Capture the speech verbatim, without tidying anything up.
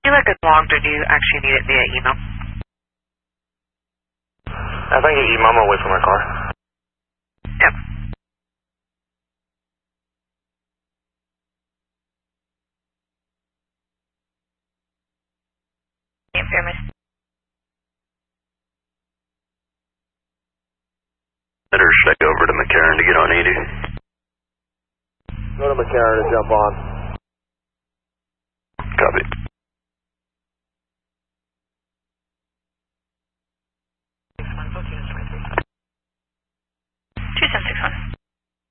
Do you like it logged or do you actually need it via email? I think you email them away from my car. Yep. Better should I go over to McCarran to get on eighty? Go to McCarran and jump on.